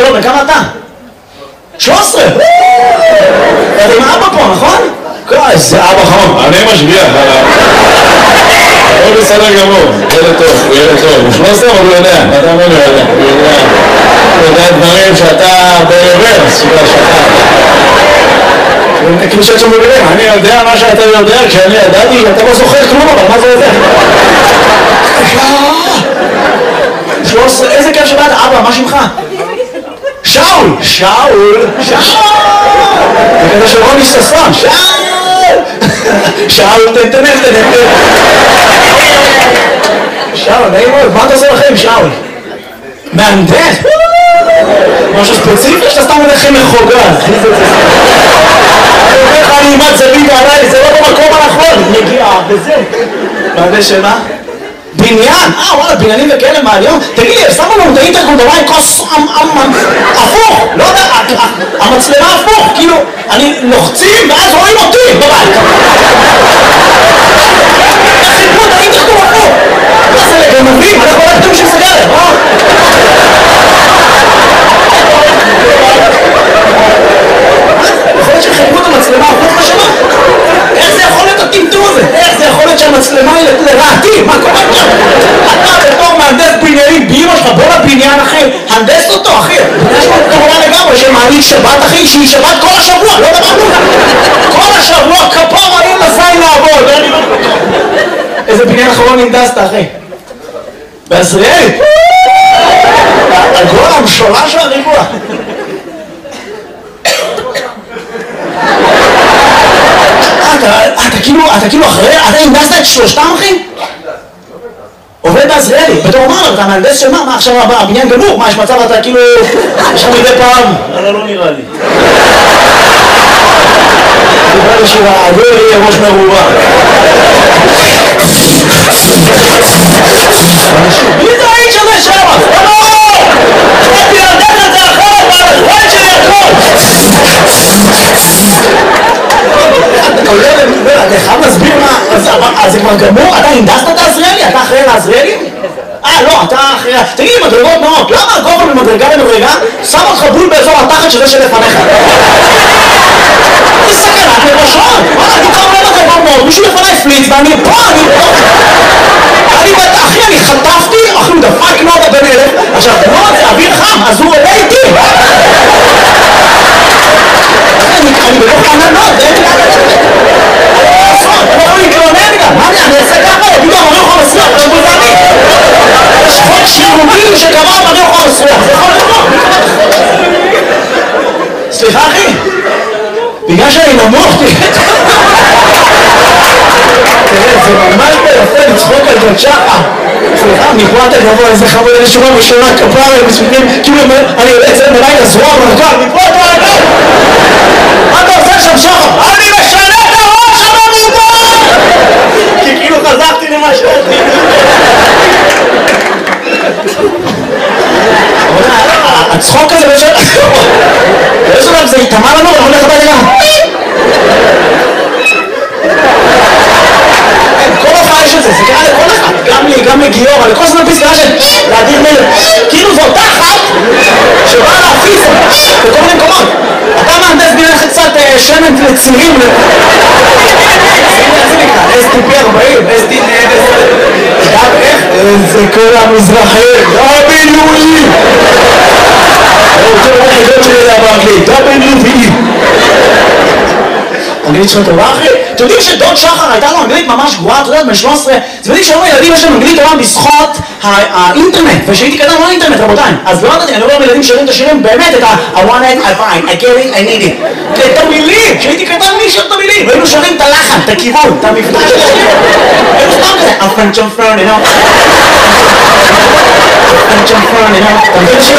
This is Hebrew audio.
גדול, וכמה אתה? 13! אתה עם אבא פה, נכון? זה אבא חום, אני משגיח עליו. הוא בסדר גמור, ילד טוב, הוא ילד טוב. הוא 13 אבל הוא יודע, אתה אומר לו יודע. הוא יודע דברים שאתה ברוורס, שאתה... כאילו שאתה מבינים, אני יודע מה שאתה יודע, כשאני ידעתי, אתה לא זוכר כלום, אבל מה זה יודע? 13, איזה כיף שבאת, אבא, מה שמך? שאול! שאול! שאול! זה כזה של רוני ששון, שאול! שאול, תנתנן. שאול, נעים מאוד, מה אתה עושה לכם, שאול? מהנדס? משהו ספציפי שאתה סתם מנחם מחוגז. אני אומר לך, אני אימת זווית עליי, זה לא במקום הנכון, מגיע בזה. מהנדס שמה? בניין? וואלה, בניינים וכאלה מעניין. תגיד לי, שמו לנו את האינטרקום בבית כוס הפוך, לא יודע, המצלמה הפוך, כאילו, אני לוחצים ואז רואים אותי בבית. חיפו את האינטרקום הפוך. מה זה לגנבים? אנחנו לא כתוב שסגרת, יכול להיות שחיפו את המצלמה הפוך בשמה? איך זה יכול להיות הטמטום הזה? איך זה יכול להיות שהמצלמה היא לרעתי? מה קורה שם? אתה בתור מהנדס בניינים באמא שלך, בוא לבניין אחי, הנדס אותו אחי. יש פה כמובן לגמרי שמעלית שבת אחי, שהיא שבת כל השבוע, לא דבר כלום. כל השבוע כפור אני לזין לעבוד. איזה בניין אחרון הנדסת אחי? בעזריאלי? הגול המשולש והריבוע. אתה כאילו אחרי, אתה הנדסת את שלושתם אחי? עובד בעזריאלי, בתור אמר, אתה מהנדס של מה? מה עכשיו הבניין גמור? מה יש מצב אתה כאילו, יש לך מדי פעם? לא נראה לי. דיבר לשירה, לא יהיה ראש מרובה. מי זה האיש הזה שם? לא! חייתי להנדס את זה אחרת, והחיים שלי הכל! אתה חייב להסביר מה, אז זה כבר גמור? אתה הנדסת את העזריאלי? אתה אחראי לעזריאלי? לא, אתה אחראי... תגיד לי, מדרגות נאות, למה הגובה ממדרגה למדרגה שם אותך בול באזור התחת שזה שלפניך? זה סכנת נפשות! וואלה, אני כבר אומר לך כבר מאוד, מישהו לפניי פליץ ואני פה, אחי, אני חטפתי, אחי, הוא דפק נודה בן אלף, עכשיו, נוד זה אוויר חם, אז הוא עולה איתי! אני בלוך פנה נוד, זה אין לי... אני יכול להתלונן גם, מה אני אעשה ככה? יגידו, אני יכול מסריח, זה בוזני. יש חוק שירוגים שקרה ואני יכול מסריח, זה יכול לבוא. סליחה אחי, בגלל שאני נמוך, תראה, זה ממש ביפה לצחוק על גוד שחר. סליחה, מפרט הגבוה, איזה חבוד, איזה שורה ושורה כפרה, כאילו אני יוצא בלילה זרוע ברגל, מפרט ברגל. מה אתה עושה שם שחר? אני משנה את הראש המרובה! כי כאילו חזרתי למה שאתי. הצחוק הזה באיזשהו לב זה יתאמה לנו ואנחנו הולך הביתה גם. כל הופעה יש את זה, זה קרה לכל אחד, גם לגיור, לכל זמן פסקה של להדיר מלך. כאילו זו אותה אחת שבאה להפיס בכל מיני מקומות. אתה מהנדס בניין קצת שמן לצירים. STP 40, STP 10. זה כל המזרחי, WE. זה לא חידות שלי לדבר באנגלית, WE. אנגלית שלו טובה אחי? אתם יודעים שדוד שחר הייתה לו אנגלית ממש גרועה, אתה יודע, בן 13. אתם יודעים שהיום הילדים יש להם אנגלית טובה בזכות האינטרנט, ושהייתי קטן לא האינטרנט רבותיי. אז לא יודעתי, אני אומר לילדים שרים את השירים באמת את I want it, I find, I get it, I need it. את המילים, שהייתי קטן מי שר את המילים, והיינו שרים את הלחן, את הכיוון, את המפתח של השיר. היינו סתם כזה, I'm French, I'm French, you know. French, I'm French, you know. אתה מבין השיר